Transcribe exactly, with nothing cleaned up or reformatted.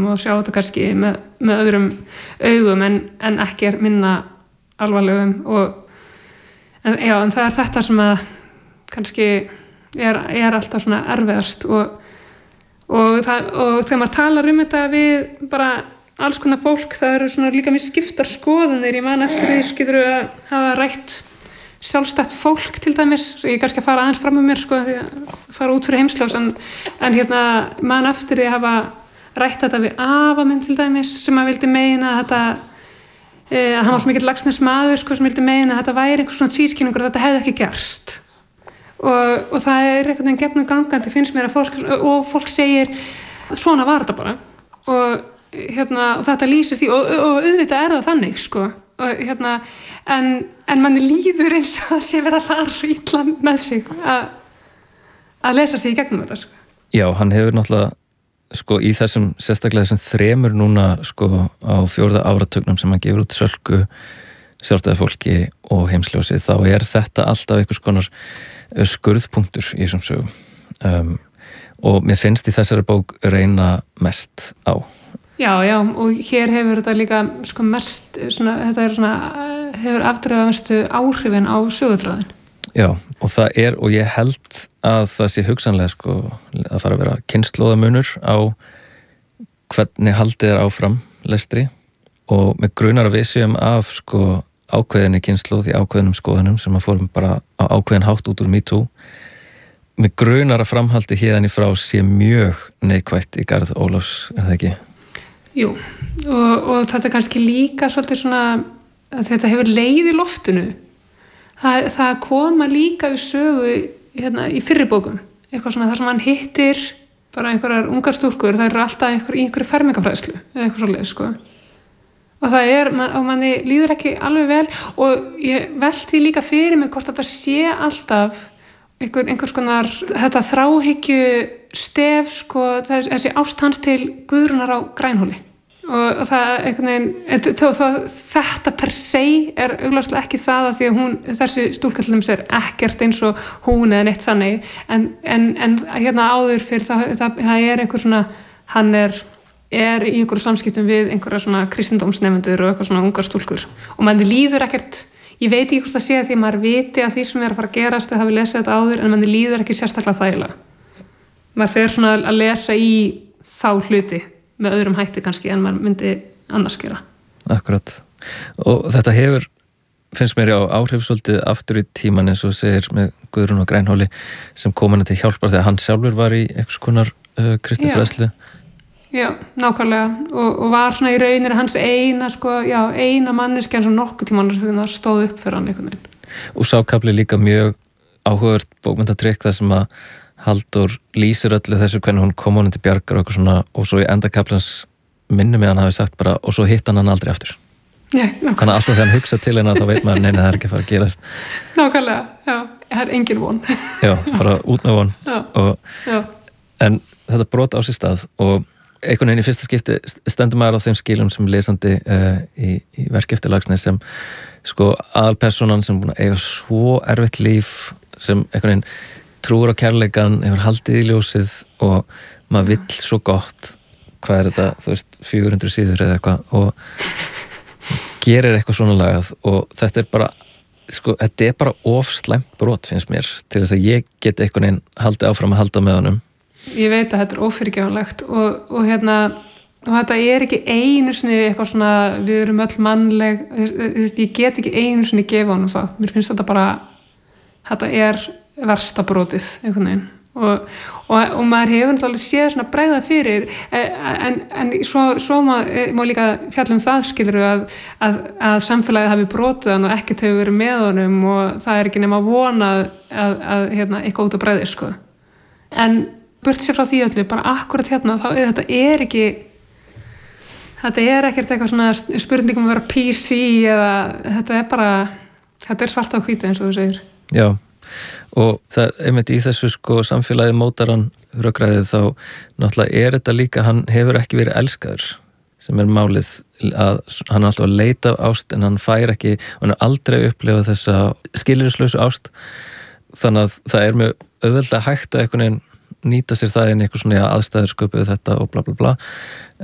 og sjá þetta kannski með, með öðrum augum en, en ekki er minna alvarlegum og en, já, en það er þetta sem að kannski er, er alltaf svona erfiðast og, og, það, og þegar maður talar um þetta við bara alls konar fólk, það eru svona líka mjög skiptar skoðanir, ég man eftir því skilur að hafa rætt sjálfstætt fólk til dæmis, svo ég kannski að fara aðeins fram um mér sko, því að fara út fyrir heimsljós en, en hérna, man eftir því að hafa rætt þetta við afa minn til dæmis sem að vildi meina að þetta e, að hann var svo mikill Laxness maður sko, sem vildi meina að þetta væri einhver svona tvískilningur að þetta hefði ekki gerst og, og það er einhvern veginn gefnum gangandi finnst mér að fólk og fólk segir svona var þetta bara og hérna, og þetta lýsir því og, og auðvitað er það þannig sko og hérna, en, en manni líður eins og það sé verið að fara svo illa með sig að, að lesa sig í gegnum þetta sko. Já, hann hefur náttúrulega sko í þessum sérstaklega þessum þremur núna sko á fjórða áratugnum sem hann gefur út Sölku, sjálfstæða fólki og Heimsljósi, þá er þetta alltaf einhvers konar skurðpunktur í þessum sögum um, og mér finnst í þessari bók reyna mest á. Já, já, og hér hefur þetta líka sko mest, svona, þetta er svona, hefur afdrifamstu áhrifin á sögutráðin. Já, og það er, og ég held að það sé hugsanlega sko að fara að vera kynslóðamunur á hvernig haldið er áfram lestri og með grunar að við séum af sko ákveðinni kynslóð í ákveðinum skoðunum sem að fórum bara á ákveðin hátt út úr MeToo. Með grunar að framhaldi hérðan í frá sé mjög neikvætt í garð Ólafs, er það ekki? Jú, og, og þetta er kannski líka svolítið svona að þetta hefur leið í loftinu. Það, það koma líka við sögu hérna, í fyrri bókum. Eitthvað svona þar sem hann hittir bara einhverjar ungar stúlkur, það eru alltaf einhver, í einhverju fermingafræðslu eða eitthvað svolítið, sko. Og það er, og manni líður ekki alveg vel og ég velti líka fyrir mig hvort þetta sé alltaf einhver, einhvers konar þetta þráhyggju stef, sko, þessi ást hans til Guðrúnar á Grænhóli. Og, og það einhvern veginn þó, þó, þetta per se er augljóslega ekki það að því að hún þessi stúlkallum sér ekkert eins og hún eða neitt þannig en, en, en hérna áður fyrir það, það, það er einhver svona hann er, er í einhverju samskiptum við einhverja svona kristindómsnefnendur og eitthvað svona ungar stúlkur og manni líður ekkert ég veit ekki hvort það sé að því að maður viti að því sem er að fara að gerast eða hafi lesið þetta áður en manni líður ekki sérstaklega þægilega maður fer svona að lesa í þá hluti með öðrum hætti kannski en maður myndi annars gera. Akkurat. Og þetta hefur, finnst mér á áhrif svolítið aftur í tíman eins og segir með Guðrún og Grænhóli sem kom henni til hjálpar þegar hann sjálfur var í einhvers konar uh, kristinfræðslu. Já, nákvæmlega. Og, og var svona í rauninni hans eina, sko, já, eina manneskja eins og nokkuð tíman stóð upp fyrir hann einhvern veginn. Og sá kafli líka mjög áhugavert bókmenntatrykk þar sem að Halldór lýsir öllu þessu hvernig hún kom honum til bjargar og eitthvað svona og svo í endakaplans minni með hann hafi sagt bara og svo hitt hann hann aldrei aftur. Nei, nákvæmlega. Þannig að alltaf þegar hann hugsa til hennar þá veit maður neina það er ekki að fara að gerast. Nákvæmlega, já, það er engin von. Já, bara út með von. Já, og, já. En þetta brot á sér stað og einhvern veginn í fyrsta skipti stendur maður á þeim skilum sem lesandi uh, í, í verki eftir Laxness sem sko aðalpersonan sem búin að eiga svo erfitt líf sem einhvern veginn trúur á kærleikan, hefur haldið í ljósið og maður vill svo gott hvað er þetta, þú veist, fjögur hundruð síður eða eitthvað og gerir eitthvað svona lagað og þetta er bara, sko, þetta er bara of slæmt brot finnst mér til þess að ég get einhvern veginn haldið áfram að halda með honum. Ég veit að þetta er ófyrirgefanlegt og, og hérna, og þetta er ekki einu sinni eitthvað svona, við erum öll mannleg, ég get ekki einu sinni gefa honum það, mér finnst þetta bara, þetta er versta brotið einhvern veginn og, og, og maður hefur náttúrulega séð svona bregða fyrir en, en svo, svo má, má líka fjalla um það skilur að, að, að samfélagið hafi brotið hann og ekkert hefur verið með honum og það er ekki nema að vona að, að hérna, eitthvað út á bregði sko. En burt sér frá því öllu bara akkurat hérna þá þetta er ekki þetta er ekkert eitthvað svona spurningum að vera P C eða þetta er bara þetta er svart á hvítu eins og þú segir. Já. Og það er einmitt í þessu sko samfélagi mótaran rökræðið þá náttúrulega er þetta líka, hann hefur ekki verið elskaður sem er málið að hann er alltaf að leita ást en hann fær ekki, hann er aldrei upplifað þessa skilyrðislausu ást þannig að það er mjög auðveldlega hægt að einhvern veginn nýta sér það inn í eitthvað svona aðstæður sköpuðu þetta og bla bla bla